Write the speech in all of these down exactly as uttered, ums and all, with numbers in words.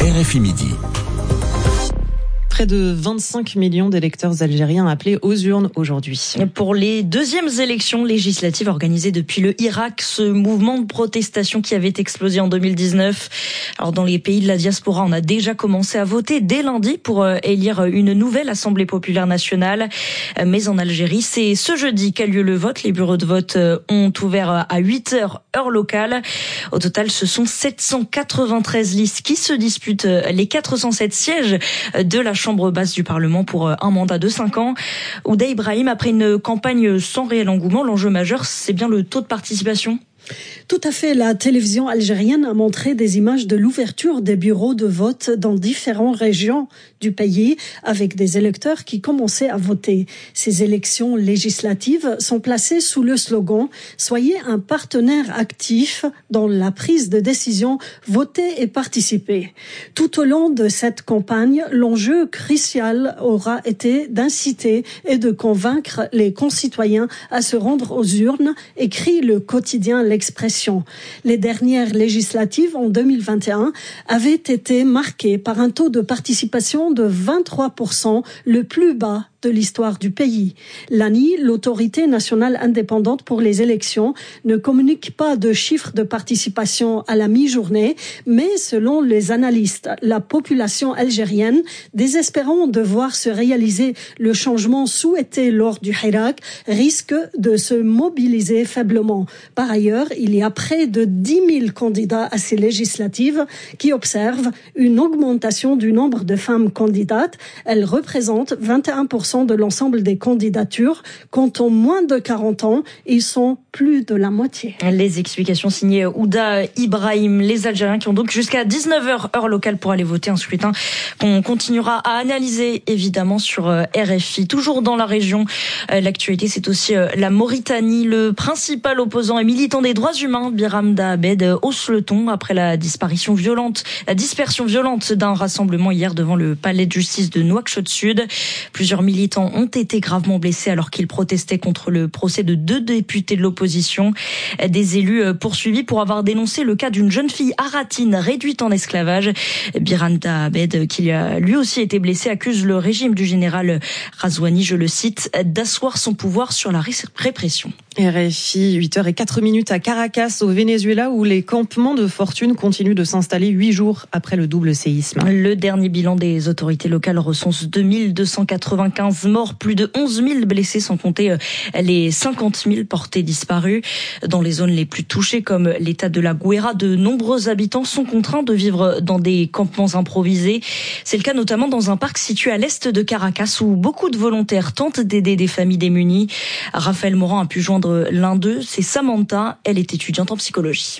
R F I Midi. Près de vingt-cinq millions d'électeurs algériens appelés aux urnes aujourd'hui. Pour les deuxièmes élections législatives organisées depuis le Irak, ce mouvement de protestation qui avait explosé en deux mille dix-neuf. Alors dans les pays de la diaspora, on a déjà commencé à voter dès lundi pour élire une nouvelle Assemblée populaire nationale. Mais en Algérie, c'est ce jeudi qu'a lieu le vote. Les bureaux de vote ont ouvert à huit heures, heure locale. Au total, ce sont sept cent quatre-vingt-treize listes qui se disputent les quatre cent sept sièges de la Chambre basse du Parlement pour un mandat de cinq ans. Ouda Ibrahim, après une campagne sans réel engouement, l'enjeu majeur, c'est bien le taux de participation. Tout à fait. La télévision algérienne a montré des images de l'ouverture des bureaux de vote dans différentes régions du pays avec des électeurs qui commençaient à voter. Ces élections législatives sont placées sous le slogan « Soyez un partenaire actif dans la prise de décision, votez et participez ». Tout au long de cette campagne, l'enjeu crucial aura été d'inciter et de convaincre les concitoyens à se rendre aux urnes, écrit le quotidien L'Expression. Les dernières législatives en deux mille vingt et un avaient été marquées par un taux de participation de vingt-trois pour cent, le plus bas de l'histoire du pays. L'A N I, l'autorité nationale indépendante pour les élections, ne communique pas de chiffres de participation à la mi-journée, mais selon les analystes, la population algérienne, désespérant de voir se réaliser le changement souhaité lors du Hirak, risque de se mobiliser faiblement. Par ailleurs, il y a près de dix mille candidats à ces législatives qui observent une augmentation du nombre de femmes candidates. Elles représentent vingt et un pour cent de l'ensemble des candidatures. Quant aux moins de quarante ans, ils sont plus de la moitié. Les explications signées Ouda Ibrahim. Les Algériens qui ont donc jusqu'à dix-neuf heures heure locale pour aller voter, un scrutin qu'on continuera à analyser évidemment sur R F I. Toujours dans la région, l'actualité c'est aussi la Mauritanie. Le principal opposant et militant des droits humains, Biram Dahabed, hausse le ton après la disparition violente, la dispersion violente d'un rassemblement hier devant le palais de justice de Nouakchott Sud. Plusieurs militants ont été gravement blessés alors qu'ils protestaient contre le procès de deux députés de l'opposition. Des élus poursuivis pour avoir dénoncé le cas d'une jeune fille aratine réduite en esclavage. Biram Dahabed, qui a lui aussi été blessé, accuse le régime du général Razouani, je le cite, d'asseoir son pouvoir sur la répression. R F I, huit heures zéro quatre à Caracas, au Venezuela, où les campements de fortune continuent de s'installer huit jours après le double séisme. Le dernier bilan des autorités locales recense deux mille deux cent quatre-vingt-quinze morts, plus de onze mille blessés, sans compter les cinquante mille portés disparus. Dans les zones les plus touchées, comme l'état de la Guaira, de nombreux habitants sont contraints de vivre dans des campements improvisés. C'est le cas notamment dans un parc situé à l'est de Caracas, où beaucoup de volontaires tentent d'aider des familles démunies. Raphaël Morand a pu joindre l'un d'eux, c'est Samantha, elle est étudiante en psychologie.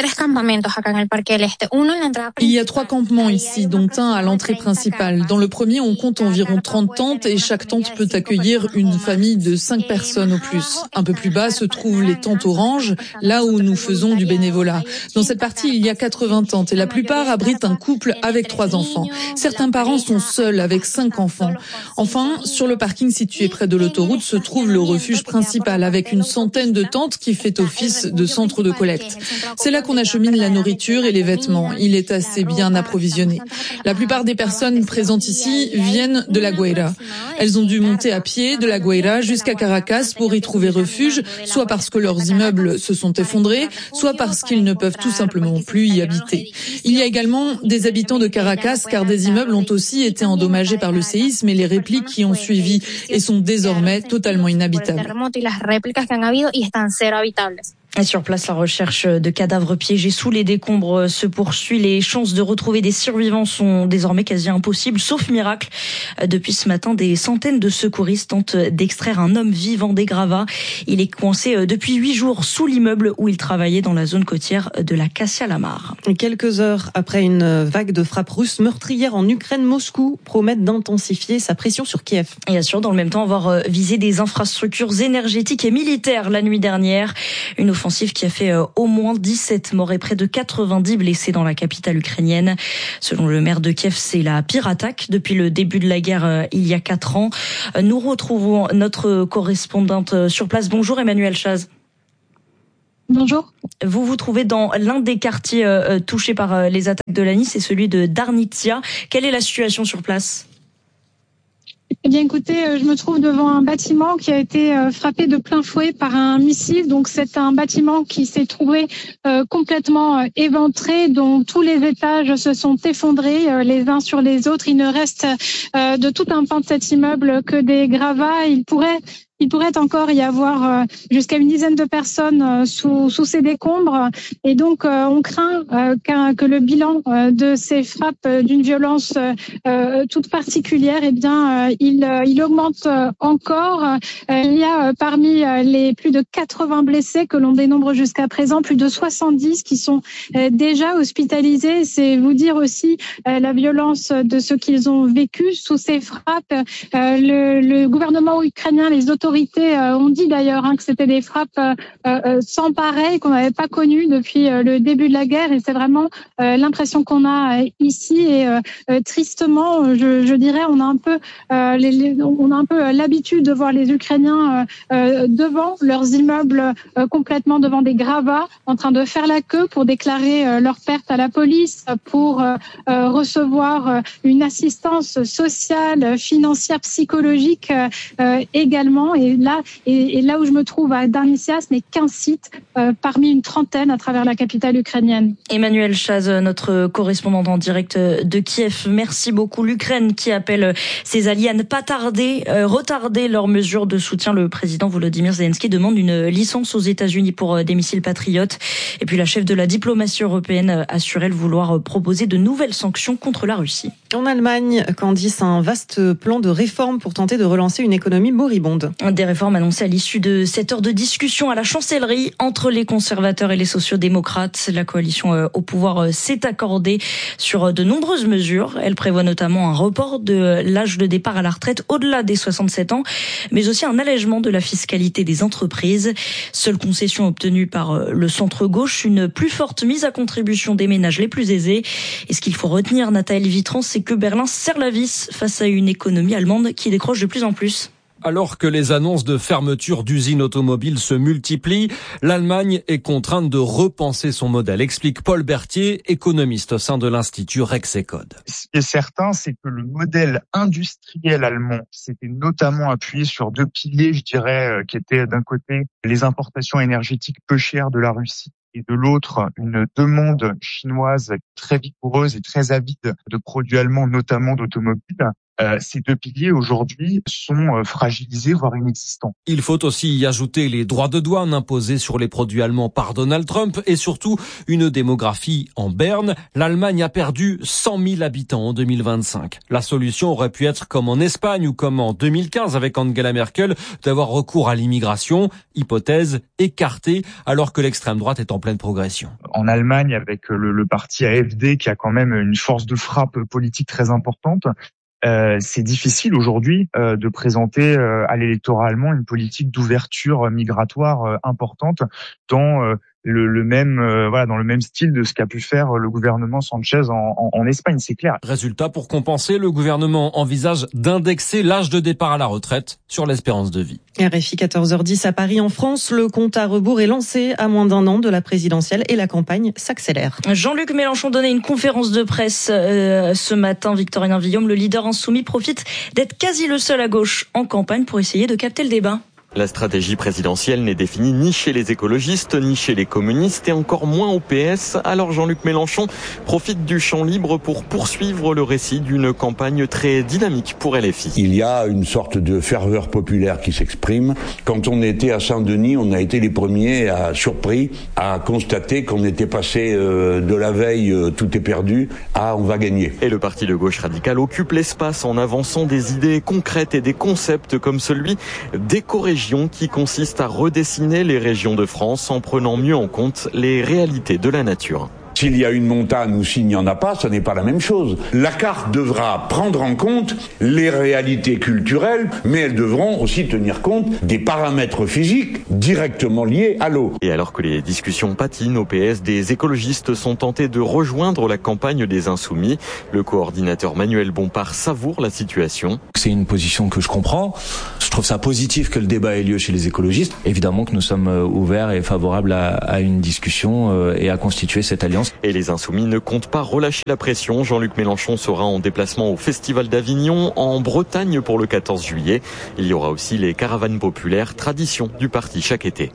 Il y a trois campements ici, dont un à l'entrée principale. Dans le premier, on compte environ trente tentes et chaque tente peut accueillir une famille de cinq personnes au plus. Un peu plus bas se trouvent les tentes oranges, là où nous faisons du bénévolat. Dans cette partie, il y a quatre-vingts tentes et la plupart abritent un couple avec trois enfants. Certains parents sont seuls avec cinq enfants. Enfin, sur le parking situé près de l'autoroute se trouve le refuge principal avec une centaine de tentes qui fait office de centre de collecte. C'est là qu'on achemine la nourriture et les vêtements. Il est assez bien approvisionné. La plupart des personnes présentes ici viennent de la Guaira. Elles ont dû monter à pied de la Guaira jusqu'à Caracas pour y trouver refuge, soit parce que leurs immeubles se sont effondrés, soit parce qu'ils ne peuvent tout simplement plus y habiter. Il y a également des habitants de Caracas, car des immeubles ont aussi été endommagés par le séisme et les répliques qui ont suivi et sont désormais totalement inhabitables. Et sur place, la recherche de cadavres piégés sous les décombres se poursuit. Les chances de retrouver des survivants sont désormais quasi impossibles, sauf miracle. Depuis ce matin, des centaines de secouristes tentent d'extraire un homme vivant des gravats. Il est coincé depuis huit jours sous l'immeuble où il travaillait dans la zone côtière de la Kassia-la-Mar. Quelques heures après une vague de frappes russes meurtrières en Ukraine, Moscou promet d'intensifier sa pression sur Kiev. Et assure dans le même temps avoir visé des infrastructures énergétiques et militaires la nuit dernière. Une offensive qui a fait au moins dix-sept morts et près de quatre-vingt-dix blessés dans la capitale ukrainienne. Selon le maire de Kiev, c'est la pire attaque depuis le début de la guerre il y a quatre ans. Nous retrouvons notre correspondante sur place. Bonjour Emmanuel Chaz. Bonjour. Vous vous trouvez dans l'un des quartiers euh, touchés par euh, les attaques de l'A N I, c'est celui de Darnitia. Quelle est la situation sur place ? Eh bien, écoutez, je me trouve devant un bâtiment qui a été frappé de plein fouet par un missile. Donc, c'est un bâtiment qui s'est trouvé euh, complètement éventré, dont tous les étages se sont effondrés euh, les uns sur les autres. Il ne reste euh, de tout un pan de cet immeuble que des gravats. Il pourrait Il pourrait encore y avoir jusqu'à une dizaine de personnes sous, sous ces décombres. Et donc, on craint que le bilan de ces frappes d'une violence toute particulière, eh bien, il, il augmente encore. Il y a parmi les plus de quatre-vingts blessés que l'on dénombre jusqu'à présent, plus de soixante-dix qui sont déjà hospitalisés. C'est vous dire aussi la violence de ce qu'ils ont vécu sous ces frappes. Le, le gouvernement ukrainien, les autorités Les autorités ont dit d'ailleurs hein, que c'était des frappes euh, sans pareil qu'on n'avait pas connues depuis euh, le début de la guerre, et c'est vraiment euh, l'impression qu'on a euh, ici. Et euh, euh, tristement, je, je dirais, on a un peu, euh, les, les, on a un peu l'habitude de voir les Ukrainiens euh, euh, devant leurs immeubles, euh, complètement devant des gravats, en train de faire la queue pour déclarer euh, leur perte à la police, pour euh, euh, recevoir euh, une assistance sociale, financière, psychologique euh, également. Et là, et, et là où je me trouve à Darnitia, ce n'est qu'un site euh, parmi une trentaine à travers la capitale ukrainienne. Emmanuel Chaz, notre correspondant en direct de Kiev. Merci beaucoup. L'Ukraine qui appelle ses alliés à ne pas tarder, euh, retarder leurs mesures de soutien. Le président Volodymyr Zelensky demande une licence aux États-Unis pour des missiles patriotes. Et puis la chef de la diplomatie européenne assure elle vouloir proposer de nouvelles sanctions contre la Russie. En Allemagne, Candice, un vaste plan de réforme pour tenter de relancer une économie moribonde. Des réformes annoncées à l'issue de cette heure de discussion à la chancellerie entre les conservateurs et les sociaux-démocrates. La coalition au pouvoir s'est accordée sur de nombreuses mesures. Elle prévoit notamment un report de l'âge de départ à la retraite au-delà des soixante-sept ans, mais aussi un allègement de la fiscalité des entreprises. Seule concession obtenue par le centre-gauche, une plus forte mise à contribution des ménages les plus aisés. Et ce qu'il faut retenir, Nathalie Vitran, c'est que Berlin serre la vis face à une économie allemande qui décroche de plus en plus. Alors que les annonces de fermeture d'usines automobiles se multiplient, l'Allemagne est contrainte de repenser son modèle, explique Paul Berthier, économiste au sein de l'Institut Rexecode. Ce qui est certain, c'est que le modèle industriel allemand s'était notamment appuyé sur deux piliers, je dirais, qui étaient d'un côté les importations énergétiques peu chères de la Russie, et de l'autre, une demande chinoise très vigoureuse et très avide de produits allemands, notamment d'automobiles. Euh, ces deux piliers, aujourd'hui, sont euh, fragilisés, voire inexistants. Il faut aussi y ajouter les droits de douane imposés sur les produits allemands par Donald Trump et surtout une démographie en berne. L'Allemagne a perdu cent mille habitants en deux mille vingt-cinq. La solution aurait pu être comme en Espagne ou comme en deux mille quinze avec Angela Merkel, d'avoir recours à l'immigration, hypothèse écartée alors que l'extrême droite est en pleine progression. En Allemagne, avec le, le parti A F D qui a quand même une force de frappe politique très importante, Euh, c'est difficile aujourd'hui euh, de présenter euh, à l'électorat allemand une politique d'ouverture migratoire euh, importante dans euh, le, le même euh, voilà dans le même style de ce qu'a pu faire le gouvernement Sanchez en, en, en Espagne, c'est clair. Résultat, pour compenser, le gouvernement envisage d'indexer l'âge de départ à la retraite sur l'espérance de vie. R F I quatorze heures dix à Paris. En France, le compte à rebours est lancé à moins d'un an de la présidentielle et la campagne s'accélère. Jean-Luc Mélenchon donnait une conférence de presse euh, ce matin. Victorien Villaume, le leader insoumis, profite d'être quasi le seul à gauche en campagne pour essayer de capter le débat. La stratégie présidentielle n'est définie ni chez les écologistes, ni chez les communistes et encore moins au P S. Alors Jean-Luc Mélenchon profite du champ libre pour poursuivre le récit d'une campagne très dynamique pour L F I. Il y a une sorte de ferveur populaire qui s'exprime. Quand on était à Saint-Denis, on a été les premiers à, surpris à constater qu'on était passé euh, de la veille euh, tout est perdu à on va gagner. Et le parti de gauche radicale occupe l'espace en avançant des idées concrètes et des concepts comme celui d'éco-région qui consiste à redessiner les régions de France en prenant mieux en compte les réalités de la nature. S'il y a une montagne ou s'il n'y en a pas, ce n'est pas la même chose. La carte devra prendre en compte les réalités culturelles, mais elles devront aussi tenir compte des paramètres physiques directement liés à l'eau. Et alors que les discussions patinent au P S, des écologistes sont tentés de rejoindre la campagne des Insoumis. Le coordinateur Manuel Bompard savoure la situation. C'est une position que je comprends. Je trouve ça positif que le débat ait lieu chez les écologistes. Évidemment que nous sommes ouverts et favorables à, à une discussion et à constituer cette alliance. Et les Insoumis ne comptent pas relâcher la pression. Jean-Luc Mélenchon sera en déplacement au Festival d'Avignon en Bretagne pour le quatorze juillet. Il y aura aussi les caravanes populaires, tradition du parti chaque été.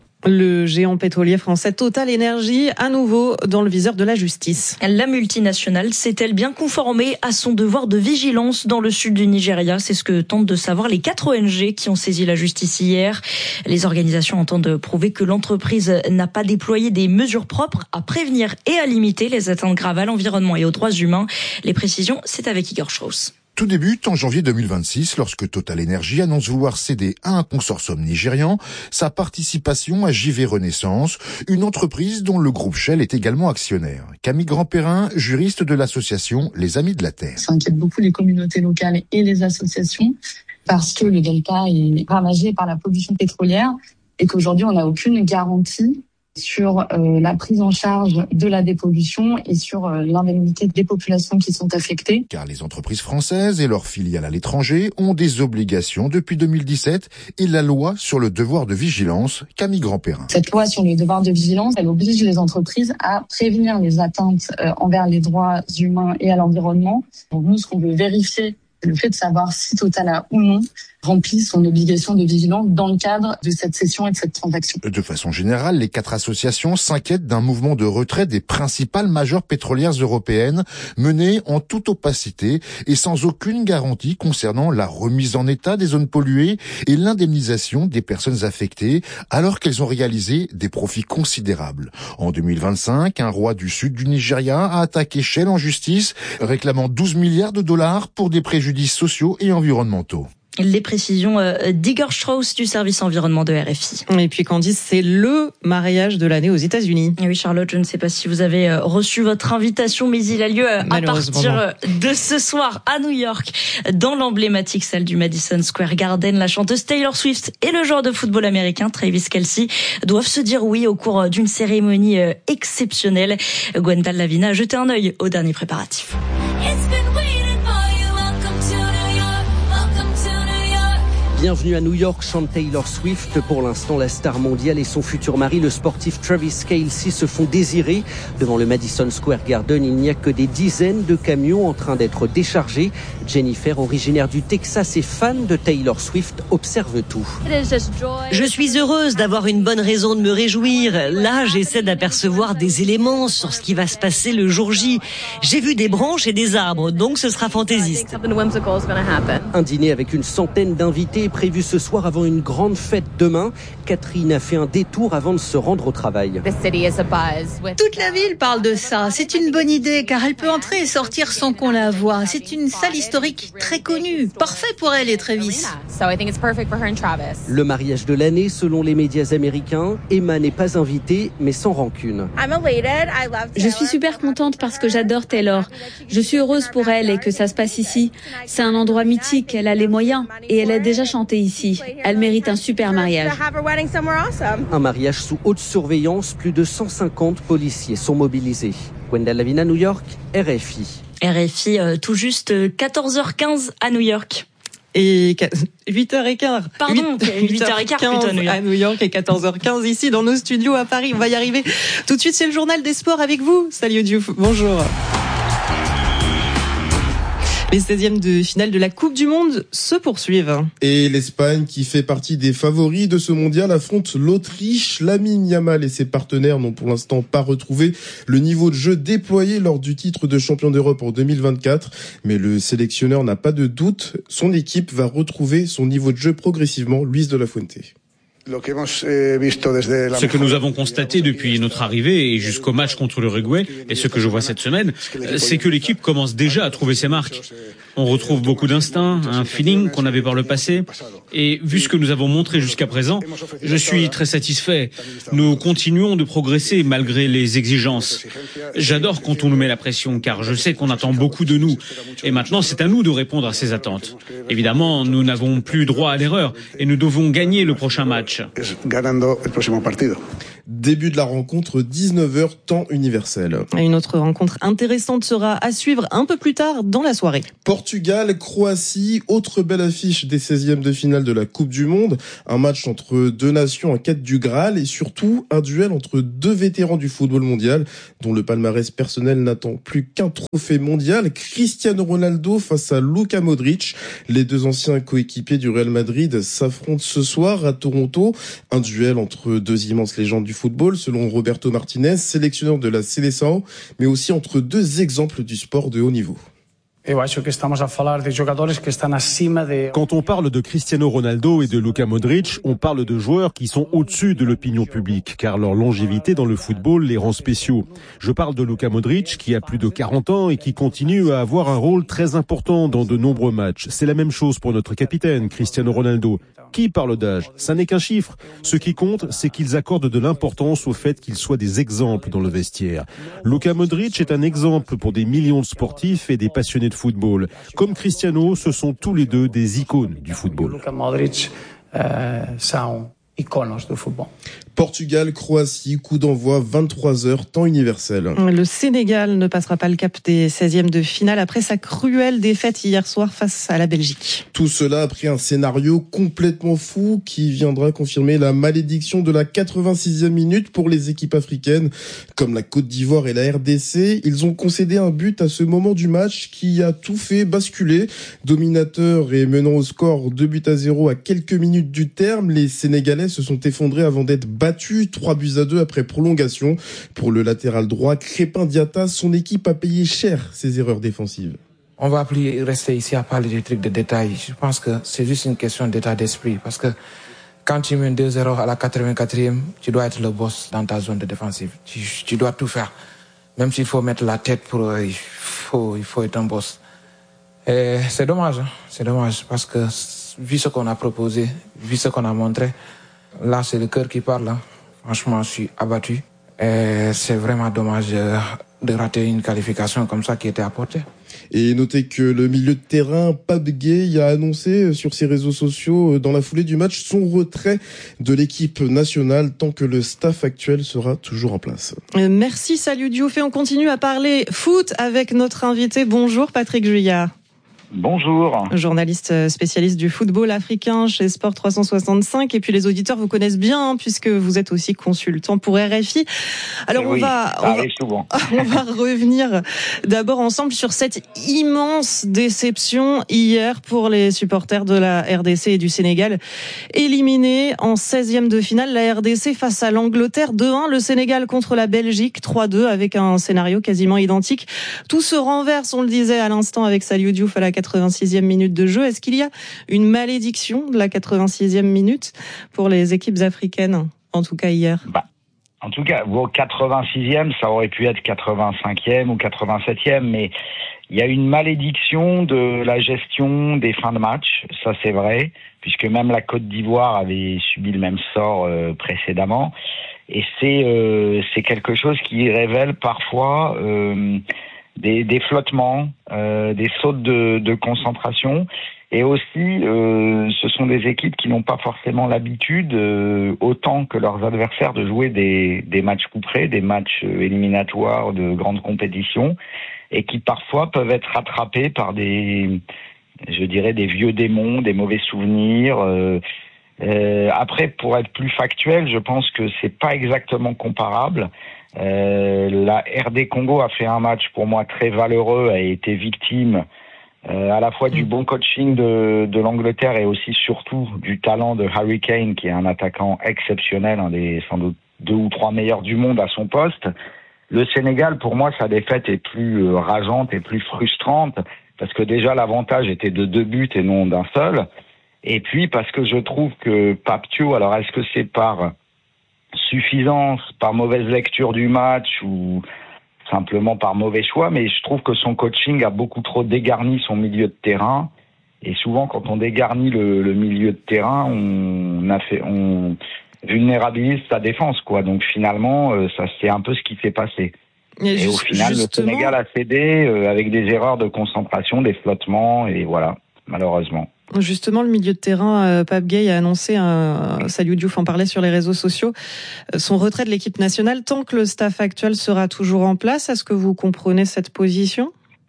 Le géant pétrolier français Total Energy, à nouveau dans le viseur de la justice. La multinationale s'est-elle bien conformée à son devoir de vigilance dans le sud du Nigeria? C'est ce que tentent de savoir les quatre O N G qui ont saisi la justice hier. Les organisations entendent prouver que l'entreprise n'a pas déployé des mesures propres à prévenir et à limiter les atteintes graves à l'environnement et aux droits humains. Les précisions, c'est avec Igor Strauss. Tout débute en janvier deux mille vingt-six lorsque Total Energy annonce vouloir céder à un consortium nigérian sa participation à J V Renaissance, une entreprise dont le groupe Shell est également actionnaire. Camille Grandperrin, juriste de l'association Les Amis de la Terre. Ça inquiète beaucoup les communautés locales et les associations parce que le delta est ravagé par la pollution pétrolière et qu'aujourd'hui on n'a aucune garantie sur euh, la prise en charge de la dépollution et sur euh, l'indemnité des populations qui sont affectées. Car les entreprises françaises et leurs filiales à l'étranger ont des obligations depuis deux mille dix-sept et la loi sur le devoir de vigilance, Camille Grandperrin. Cette loi sur le devoir de vigilance, elle oblige les entreprises à prévenir les atteintes euh, envers les droits humains et à l'environnement. Donc nous, ce qu'on veut vérifier, c'est le fait de savoir si Total a ou non rempli son obligation de vigilance dans le cadre de cette cession et de cette transaction. De façon générale, les quatre associations s'inquiètent d'un mouvement de retrait des principales majeures pétrolières européennes mené en toute opacité et sans aucune garantie concernant la remise en état des zones polluées et l'indemnisation des personnes affectées alors qu'elles ont réalisé des profits considérables. En deux mille vingt-cinq, un roi du sud du Nigeria a attaqué Shell en justice, réclamant douze milliards de dollars pour des préjudices sociaux et environnementaux. Les précisions d'Igor Strauss du service environnement de R F I. Et puis Candice, c'est le mariage de l'année aux États-Unis. Et oui, Charlotte, je ne sais pas si vous avez reçu votre invitation, mais il a lieu à partir de ce soir à New York, dans l'emblématique salle du Madison Square Garden. La chanteuse Taylor Swift et le joueur de football américain Travis Kelce doivent se dire oui au cours d'une cérémonie exceptionnelle. Gwendal Lavina a jeté un œil aux derniers préparatifs. Bienvenue à New York, chante Taylor Swift. Pour l'instant, la star mondiale et son futur mari, le sportif Travis Kelce, se font désirer. Devant le Madison Square Garden, il n'y a que des dizaines de camions en train d'être déchargés. Jennifer, originaire du Texas et fan de Taylor Swift, observe tout. Je suis heureuse d'avoir une bonne raison de me réjouir. Là, j'essaie d'apercevoir des éléments sur ce qui va se passer le jour J. J'ai vu des branches et des arbres, donc ce sera fantaisiste. Un dîner avec une centaine d'invités prévu ce soir avant une grande fête demain. Catherine a fait un détour avant de se rendre au travail. Toute la ville parle de ça. C'est une bonne idée car elle peut entrer et sortir sans qu'on la voie. C'est une salle historique très connue. Parfait pour elle et Travis. Le mariage de l'année selon les médias américains. Emma n'est pas invitée mais sans rancune. Je suis super contente parce que j'adore Taylor. Je suis heureuse pour elle et que ça se passe ici. C'est un endroit mythique. Elle a les moyens et elle a déjà chanté ici. Elle mérite un super mariage. Un mariage sous haute surveillance, plus de cent cinquante policiers sont mobilisés. Gwendal Lavina, New York, R F I. R F I, euh, tout juste quatorze heures quinze à New York. Et huit heures quinze. Pardon, huit heures quinze plutôt à New York. À New York et quatorze heures quinze ici dans nos studios à Paris. On va y arriver. Tout de suite, c'est le journal des sports avec vous. Salut Diouf, bonjour. Les seizièmes de finale de la Coupe du Monde se poursuivent. Et l'Espagne, qui fait partie des favoris de ce mondial, affronte l'Autriche. Lamine Yamal et ses partenaires n'ont pour l'instant pas retrouvé le niveau de jeu déployé lors du titre de champion d'Europe en deux mille vingt-quatre. Mais le sélectionneur n'a pas de doute, son équipe va retrouver son niveau de jeu progressivement. Luis de la Fuente. Ce que nous avons constaté depuis notre arrivée et jusqu'au match contre l'Uruguay, et ce que je vois cette semaine, c'est que l'équipe commence déjà à trouver ses marques. On retrouve beaucoup d'instinct, un feeling qu'on avait par le passé. Et vu ce que nous avons montré jusqu'à présent, je suis très satisfait. Nous continuons de progresser malgré les exigences. J'adore quand on nous met la pression, car je sais qu'on attend beaucoup de nous. Et maintenant, c'est à nous de répondre à ces attentes. Évidemment, nous n'avons plus droit à l'erreur et nous devons gagner le prochain match. Début de la rencontre, dix-neuf heures, temps universel. Une autre rencontre intéressante sera à suivre un peu plus tard dans la soirée. Portugal, Croatie, autre belle affiche des seizièmes de finale de la Coupe du Monde. Un match entre deux nations en quête du Graal et surtout un duel entre deux vétérans du football mondial dont le palmarès personnel n'attend plus qu'un trophée mondial. Cristiano Ronaldo face à Luka Modric. Les deux anciens coéquipiers du Real Madrid s'affrontent ce soir à Toronto. Un duel entre deux immenses légendes du football, selon Roberto Martinez, sélectionneur de la Seleção, mais aussi entre deux exemples du sport de haut niveau. Quand on parle de Cristiano Ronaldo et de Luka Modric, on parle de joueurs qui sont au-dessus de l'opinion publique, car leur longévité dans le football les rend spéciaux. Je parle de Luka Modric, qui a plus de quarante ans et qui continue à avoir un rôle très important dans de nombreux matchs. C'est la même chose pour notre capitaine, Cristiano Ronaldo. Qui parle d'âge? Ça n'est qu'un chiffre. Ce qui compte, c'est qu'ils accordent de l'importance au fait qu'ils soient des exemples dans le vestiaire. Luka Modric est un exemple pour des millions de sportifs et des passionnés de football. Comme Cristiano, ce sont tous les deux des icônes du football. Luka Modric euh, sont iconos du football. Portugal, Croatie, coup d'envoi vingt-trois heures, temps universel. Le Sénégal ne passera pas le cap des seizièmes de finale après sa cruelle défaite hier soir face à la Belgique. Tout cela après un scénario complètement fou qui viendra confirmer la malédiction de la quatre-vingt-sixième minute pour les équipes africaines. Comme la Côte d'Ivoire et la R D C, ils ont concédé un but à ce moment du match qui a tout fait basculer. Dominateur et menant au score deux buts à zéro à quelques minutes du terme, les Sénégalais se sont effondrés avant d'être battu trois buts à deux après prolongation. Pour le latéral droit, Crépin Diatta, son équipe a payé cher ses erreurs défensives. On va plus rester ici à parler des trucs de détails. Je pense que c'est juste une question d'état d'esprit. Parce que quand tu mènes deux zéro à la quatre-vingt-quatrième, tu dois être le boss dans ta zone de défensive. Tu, tu dois tout faire. Même s'il faut mettre la tête pour... Euh, il, faut, il faut être un boss. Et c'est dommage. Hein. C'est dommage parce que vu ce qu'on a proposé, vu ce qu'on a montré, là, c'est le cœur qui parle. Hein. Franchement, je suis abattu. Et c'est vraiment dommage de rater une qualification comme ça qui était apportée. Et notez que le milieu de terrain, Pape Gueye, a annoncé sur ses réseaux sociaux, dans la foulée du match, son retrait de l'équipe nationale tant que le staff actuel sera toujours en place. Euh, merci, Saliou Diouf. Et on continue à parler foot avec notre invité. Bonjour, Patrick Juillard. Bonjour. Journaliste spécialiste du football africain chez Sport trois cent soixante-cinq. Et puis les auditeurs vous connaissent bien hein, puisque vous êtes aussi consultant pour R F I. Alors on, oui, va, on, va, souvent. on va revenir d'abord ensemble sur cette immense déception hier pour les supporters de la R D C et du Sénégal. Éliminés en seizième de finale, la R D C face à l'Angleterre deux un, le Sénégal contre la Belgique trois deux avec un scénario quasiment identique. Tout se renverse, on le disait à l'instant avec Saliou Diouf à la quatre-vingt-sixième minute de jeu. Est-ce qu'il y a une malédiction de la quatre-vingt-sixième minute pour les équipes africaines, en tout cas hier? Bah, en tout cas, bon, quatre-vingt-sixième, ça aurait pu être quatre-vingt-cinquième ou quatre-vingt-septième, mais il y a une malédiction de la gestion des fins de match, ça c'est vrai, puisque même la Côte d'Ivoire avait subi le même sort euh, précédemment, et c'est euh, c'est quelque chose qui révèle parfois... Euh, Des, des flottements, euh, des sautes de, de concentration, et aussi euh, ce sont des équipes qui n'ont pas forcément l'habitude, euh, autant que leurs adversaires, de jouer des, des matchs couperés, des matchs éliminatoires de grandes compétitions, et qui parfois peuvent être rattrapés par des, je dirais, des vieux démons, des mauvais souvenirs. Euh, euh, après, pour être plus factuel, je pense que c'est pas exactement comparable. Euh, la R D Congo a fait un match pour moi très valeureux, a été victime euh, à la fois du bon coaching de, de l'Angleterre et aussi surtout du talent de Harry Kane, qui est un attaquant exceptionnel, un des sans doute deux ou trois meilleurs du monde à son poste. Le Sénégal, pour moi, sa défaite est plus euh, rageante et plus frustrante parce que déjà l'avantage était de deux buts et non d'un seul. Et puis parce que je trouve que Pape Thiaw, alors est-ce que c'est par suffisance, par mauvaise lecture du match ou simplement par mauvais choix, mais je trouve que son coaching a beaucoup trop dégarni son milieu de terrain. Et souvent, quand on dégarnit le, le milieu de terrain, on a fait, on vulnérabilise sa défense, quoi. Donc finalement, euh, ça c'est un peu ce qui s'est passé. Et, et juste, au final, justement... le Sénégal a cédé euh, avec des erreurs de concentration, des flottements, et voilà, malheureusement. Justement, le milieu de terrain, euh, Pape Gueye a annoncé, euh, Saliou Diouf en parlait sur les réseaux sociaux, euh, son retrait de l'équipe nationale tant que le staff actuel sera toujours en place. Est-ce que vous comprenez cette position ?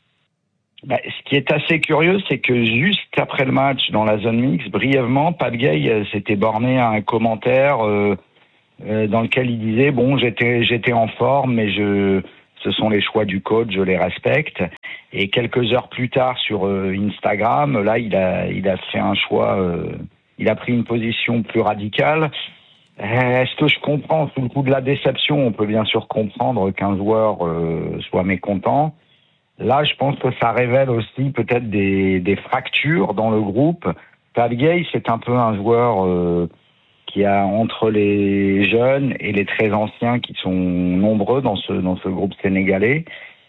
Bah, ce qui est assez curieux, c'est que juste après le match, dans la zone mixte, brièvement, Pape Gueye euh, s'était borné à un commentaire euh, euh, dans lequel il disait « Bon, j'étais j'étais en forme, mais je, ce sont les choix du coach, je les respecte. » Et quelques heures plus tard, sur euh, Instagram, là, il a il a fait un choix, euh, il a pris une position plus radicale. Euh, est-ce que je comprends, sous le coup de la déception, on peut bien sûr comprendre qu'un joueur euh, soit mécontent. Là, je pense que ça révèle aussi peut-être des, des fractures dans le groupe. Pape Gueye, c'est un peu un joueur euh, qui a entre les jeunes et les très anciens qui sont nombreux dans ce dans ce groupe sénégalais.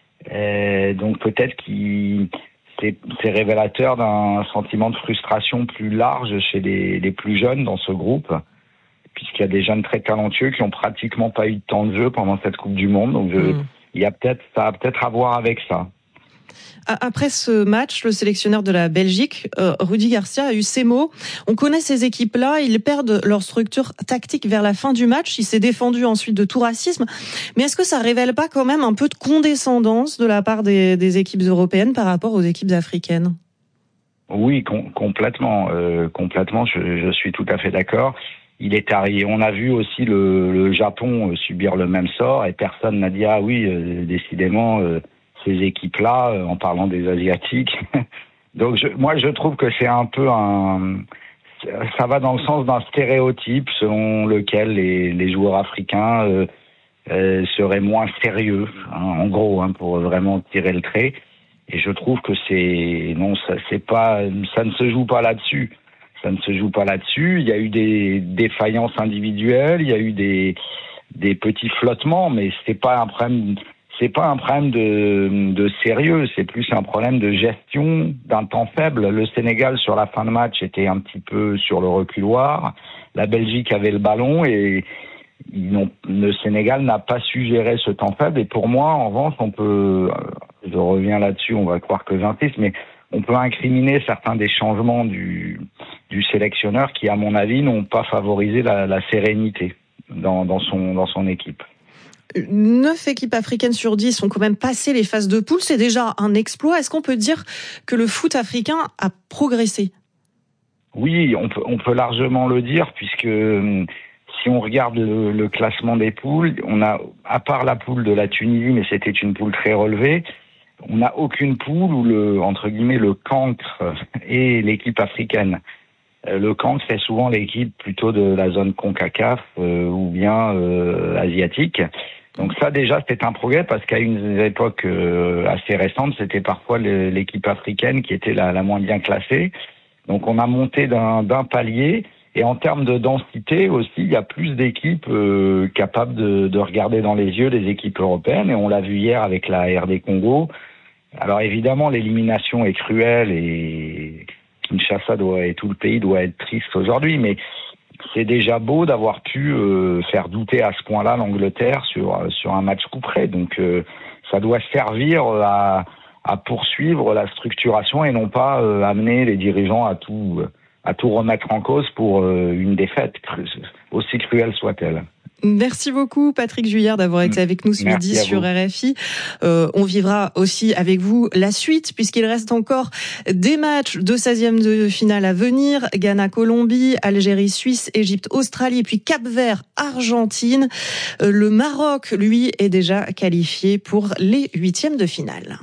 Euh, donc peut-être qu'il c'est, c'est révélateur d'un sentiment de frustration plus large chez les, les plus jeunes dans ce groupe, puisqu'il y a des jeunes très talentueux qui ont pratiquement pas eu de temps de jeu pendant cette Coupe du Monde. Donc je, mmh. il y a peut-être ça a peut-être à voir avec ça. Après ce match, le sélectionneur de la Belgique, euh, Rudy Garcia, a eu ces mots. On connaît ces équipes-là, ils perdent leur structure tactique vers la fin du match. Il s'est défendu ensuite de tout racisme. Mais est-ce que ça révèle pas quand même un peu de condescendance de la part des, des équipes européennes par rapport aux équipes africaines ? Oui, com- complètement. Euh, complètement, je, je suis tout à fait d'accord. Il est arrivé. On a vu aussi le, le Japon subir le même sort et personne n'a dit « Ah oui, euh, décidément... Euh, » ces équipes-là, euh, en parlant des Asiatiques. Donc, je, moi, je trouve que c'est un peu un... Ça va dans le sens d'un stéréotype selon lequel les, les joueurs africains euh, euh, seraient moins sérieux, hein, en gros, hein, pour vraiment tirer le trait. Et je trouve que c'est... Non, ça, c'est pas, ça ne se joue pas là-dessus. Ça ne se joue pas là-dessus. Il y a eu des défaillances individuelles, il y a eu des, des petits flottements, mais c'est pas un problème... C'est pas un problème de, de sérieux, c'est plus un problème de gestion d'un temps faible. Le Sénégal, sur la fin de match, était un petit peu sur le reculoir. La Belgique avait le ballon et ils n'ont, le Sénégal n'a pas su gérer ce temps faible. Et pour moi, en revanche, on peut, je reviens là-dessus, on va croire que j'insiste, mais on peut incriminer certains des changements du, du sélectionneur qui, à mon avis, n'ont pas favorisé la, la sérénité dans, dans son, dans son équipe. Neuf équipes africaines sur dix ont quand même passé les phases de poule. C'est déjà un exploit. Est-ce qu'on peut dire que le foot africain a progressé ? Oui, on peut, on peut largement le dire, puisque si on regarde le, le classement des poules, on a, à part la poule de la Tunisie, mais c'était une poule très relevée, on n'a aucune poule où le, entre guillemets, le cancre est l'équipe africaine. Le cancre, c'est souvent l'équipe plutôt de la zone CONCACAF euh, ou bien euh, asiatique. Donc ça, déjà, c'était un progrès parce qu'à une époque euh, assez récente, c'était parfois le, l'équipe africaine qui était la, la moins bien classée. Donc on a monté d'un, d'un palier. Et en termes de densité aussi, il y a plus d'équipes euh, capables de, de regarder dans les yeux les équipes européennes. Et on l'a vu hier avec la R D Congo. Alors évidemment, l'élimination est cruelle et Kinshasa doit, et tout le pays doit être triste aujourd'hui. Mais c'est déjà beau d'avoir pu euh, faire douter à ce point-là l'Angleterre sur sur un match coup près. Donc euh, ça doit servir à, à poursuivre la structuration et non pas euh, amener les dirigeants à tout à tout remettre en cause pour euh, une défaite, aussi cruelle soit-elle. Merci beaucoup Patrick Juillard d'avoir été avec nous ce Merci midi sur R F I. Euh, on vivra aussi avec vous la suite puisqu'il reste encore des matchs de seizième de finale à venir. Ghana-Colombie, Algérie-Suisse, Égypte-Australie et puis Cap-Vert-Argentine. Euh, le Maroc, lui, est déjà qualifié pour les huitièmes de finale.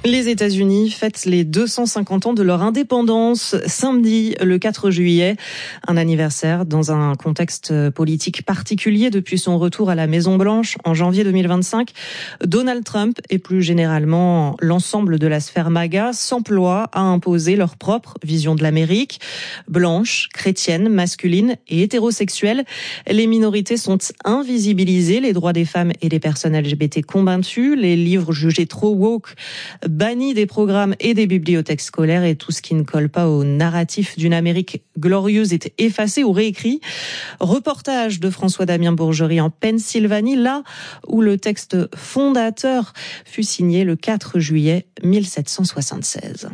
Les États-Unis fêtent les deux cent cinquante ans de leur indépendance samedi, le quatre juillet. Un anniversaire dans un contexte politique particulier depuis son retour à la Maison-Blanche en janvier deux mille vingt-cinq. Donald Trump et plus généralement l'ensemble de la sphère MAGA s'emploient à imposer leur propre vision de l'Amérique. Blanche, chrétienne, masculine et hétérosexuelle, les minorités sont invisibilisées, les droits des femmes et des personnes L G B T combattus, les livres jugés trop woke banni des programmes et des bibliothèques scolaires, et tout ce qui ne colle pas au narratif d'une Amérique glorieuse est effacé ou réécrit. Reportage de François-Damien Bourgerie en Pennsylvanie, là où le texte fondateur fut signé le quatre juillet mille sept cent soixante-seize.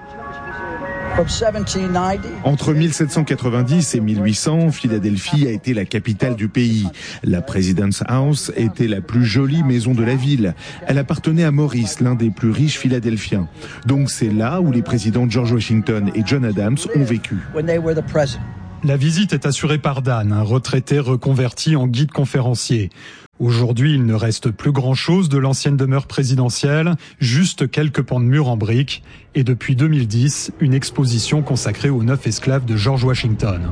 Entre mille sept cent quatre-vingt-dix et mille huit cents, Philadelphie a été la capitale du pays. La President's House était la plus jolie maison de la ville. Elle appartenait à Maurice, l'un des plus riches Philadelphiens. Donc c'est là où les présidents George Washington et John Adams ont vécu. La visite est assurée par Dan, un retraité reconverti en guide conférencier. Aujourd'hui, il ne reste plus grand-chose de l'ancienne demeure présidentielle, juste quelques pans de murs en briques, et depuis deux mille dix, une exposition consacrée aux neuf esclaves de George Washington.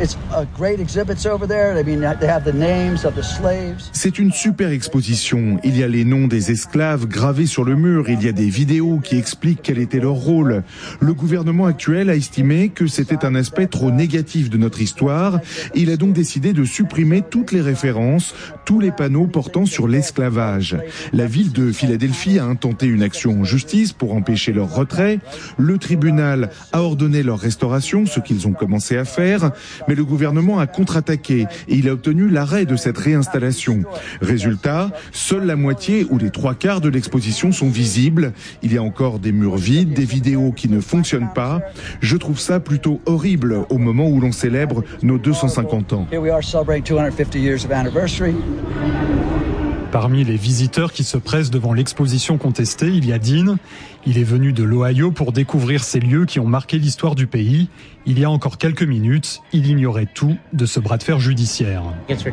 C'est une super exposition. Il y a les noms des esclaves gravés sur le mur, il y a des vidéos qui expliquent quel était leur rôle. Le gouvernement actuel a estimé que c'était un aspect trop négatif de notre histoire. Il a donc décidé de supprimer toutes les références, tous les panneaux portant sur l'esclavage. La ville de Philadelphie a intenté une action en justice pour empêcher leur retrait. Le tribunal a ordonné leur restauration, ce qu'ils ont commencé à faire, mais le gouvernement a contre-attaqué et il a obtenu l'arrêt de cette réinstallation. Résultat, seule la moitié ou les trois quarts de l'exposition sont visibles. Il y a encore des murs vides, des vidéos qui ne fonctionnent pas. Je trouve ça plutôt horrible au moment où l'on célèbre nos deux cent cinquante ans. Parmi les visiteurs qui se pressent devant l'exposition contestée, il y a Dean. Il est venu de l'Ohio pour découvrir ces lieux qui ont marqué l'histoire du pays. Il y a encore quelques minutes, il ignorait tout de ce bras de fer judiciaire.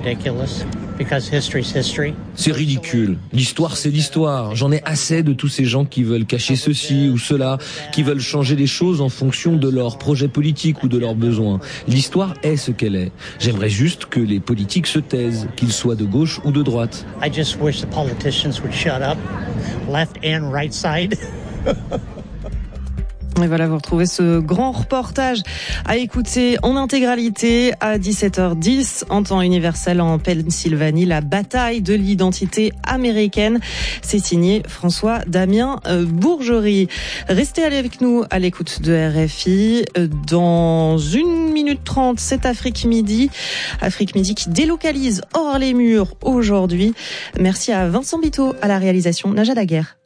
C'est ridicule. L'histoire, c'est l'histoire. J'en ai assez de tous ces gens qui veulent cacher ceci ou cela, qui veulent changer les choses en fonction de leurs projets politiques ou de leurs besoins. L'histoire est ce qu'elle est. J'aimerais juste que les politiques se taisent, qu'ils soient de gauche ou de droite. I just wish the politicians would shut up, left and right side. Et voilà, vous retrouvez ce grand reportage à écouter en intégralité à dix-sept heures dix en temps universel en Pennsylvanie, la bataille de l'identité américaine. C'est signé François-Damien Bourgerie. Restez avec nous à l'écoute de R F I. Dans une minute trente, c'est Afrique Midi. Afrique Midi qui délocalise hors les murs aujourd'hui. Merci à Vincent Biteau à la réalisation, Najat Daguerre